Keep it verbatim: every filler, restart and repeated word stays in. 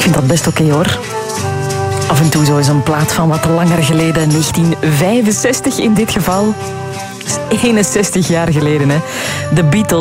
vind dat best oké, hoor. Af en toe zo is een plaat van wat langer geleden, negentien vijfenzestig in dit geval. Dat is eenenzestig jaar geleden, hè. De Beatles.